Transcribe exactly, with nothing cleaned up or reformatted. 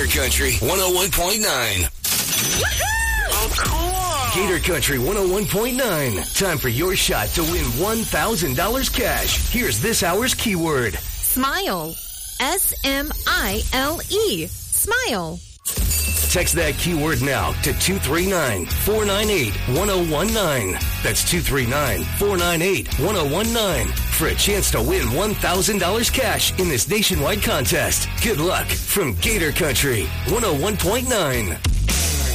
Gator Country one oh one point nine. Oh, cool. Gator Country one oh one point nine. Time for your shot to win one thousand dollars cash. Here's this hour's keyword. Smile. S M I L E. Smile. Text that keyword now to two three nine, four nine eight, one oh one nine. That's two three nine, four nine eight, one oh one nine for a chance to win one thousand dollars cash in this nationwide contest. Good luck from Gator Country one oh one point nine.